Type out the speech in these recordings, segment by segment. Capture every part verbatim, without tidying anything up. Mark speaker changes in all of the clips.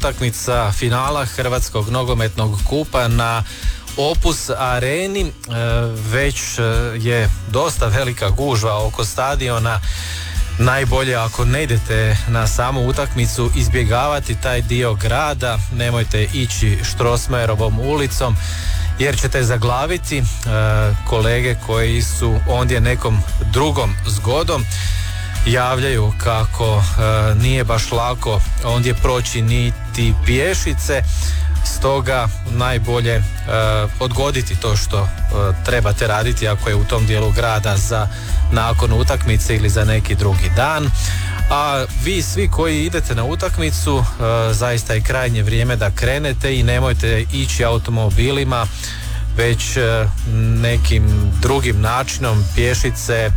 Speaker 1: utakmica finala Hrvatskog nogometnog kupa na Opus areni. Već je dosta velika gužva oko stadiona. Najbolje ako ne idete na samu utakmicu izbjegavati taj dio grada, nemojte ići Strossmayerovom ulicom jer ćete zaglaviti. Kolege koji su ondje nekom drugom zgodom javljaju kako nije baš lako ondje proći niti pješice, stoga najbolje odgoditi to što trebate raditi ako je u tom dijelu grada za nakon utakmice ili za neki drugi dan. A vi svi koji idete na utakmicu, zaista je krajnje vrijeme da krenete i nemojte ići automobilima, već nekim drugim načinom, pješice,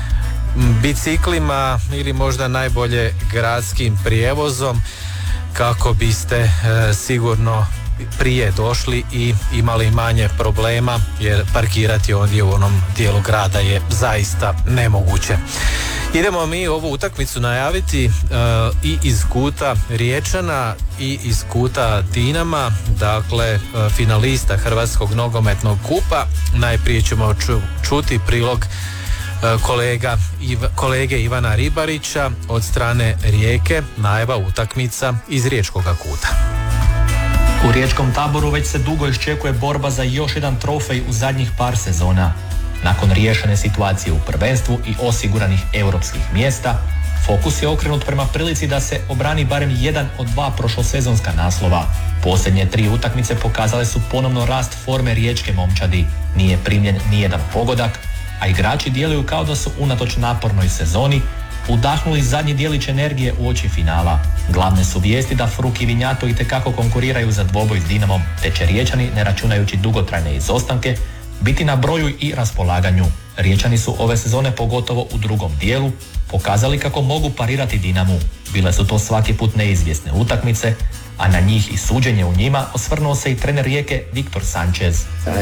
Speaker 1: biciklima ili možda najbolje gradskim prijevozom, kako biste e, sigurno prije došli i imali manje problema, jer parkirati ovdje u onom dijelu grada je zaista nemoguće. Idemo mi ovu utakmicu najaviti e, i iz kuta Riječana i iz kuta Dinama, dakle e, finalista Hrvatskog nogometnog kupa. Najprije ćemo ču, čuti prilog kolega, kolege Ivana Ribarića od strane Rijeke, najava utakmica iz riječkoga kuta.
Speaker 2: U riječkom taboru već se dugo iščekuje borba za još jedan trofej u zadnjih par sezona. Nakon riješene situacije u prvenstvu i osiguranih europskih mjesta, fokus je okrenut prema prilici da se obrani barem jedan od dva prošlosezonska naslova. Posljednje tri utakmice pokazale su ponovno rast forme riječke momčadi. Nije primljen nijedan pogodak, a igrači djeluju kao da su unatoč napornoj sezoni udahnuli zadnji dijelić energije u oči finala. Glavne su vijesti da Fruk i Vinjato itekako konkuriraju za dvoboj s Dinamom, te će Riječani, ne računajući dugotrajne izostanke, biti na broju i raspolaganju. Riječani su ove sezone, pogotovo u drugom dijelu, pokazali kako mogu parirati Dinamu. Bile su to svaki put neizvjesne utakmice, a na njih i suđenje u njima osvrnuo se i trener Rijeke Viktor Sanchez.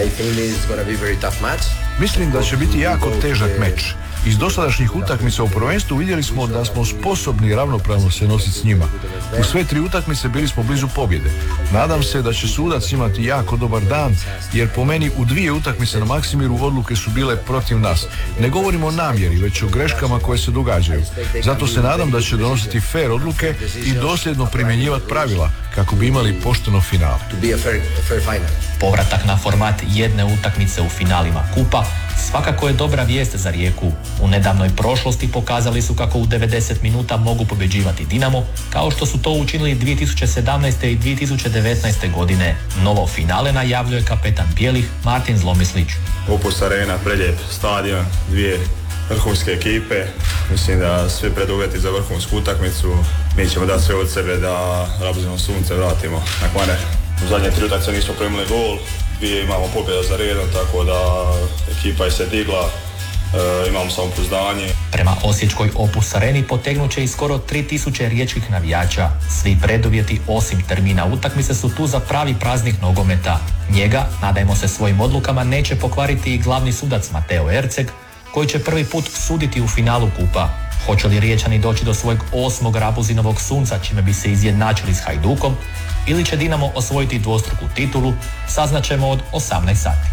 Speaker 3: Mislim da će biti jako težak meč. Iz dosadašnjih utakmica u prvenstvu vidjeli smo da smo sposobni ravnopravno se nositi s njima. U sve tri utakmice bili smo blizu pobjede. Nadam se da će sudac imati jako dobar dan, jer po meni u dvije utakmice na Maksimiru odluke su bile protiv nas. Ne govorimo o namjeri, već o greškama koje se događaju. Zato se nadam da će donositi fair odluke i dosljedno primjenjivati pravila kako bi imali pošteno finale.
Speaker 2: Povratak na format jedne utakmice u finalima kupa svakako je dobra vijest za Rijeku. U nedavnoj prošlosti pokazali su kako u devedeset minuta mogu pobjeđivati Dinamo, kao što su to učinili dvije tisuće sedamnaeste. i dvije tisuće devetnaeste. godine. Novo finale najavljuje kapetan bijelih Martin Zlomislić.
Speaker 4: Opus arena, prelijep stadion, dvije vrhunske ekipe. Mislim da sve preduvjeti za vrhunsku utakmicu. Mi ćemo dati sve od sebe da Rabuzino sunce vratimo na Kvarer. U zadnje tri utakmice nismo primili gol, dvije imamo pobjeda za redom, tako da ekipa je se digla, e, imamo samopouzdanje.
Speaker 2: Prema osječkoj Opus areni potegnut će i skoro tri tisuće riječkih navijača. Svi preduvjeti osim termina utakmice su tu za pravi praznik nogometa. Njega, nadajmo se svojim odlukama, neće pokvariti i glavni sudac Mateo Erceg, koji će prvi put suditi u finalu kupa. Hoće li Riječani doći do svojeg osmog Rabuzinovog sunca, čime bi se izjednačili s Hajdukom, ili će Dinamo osvojiti dvostruku titulu, saznaćemo od osamnaest sati.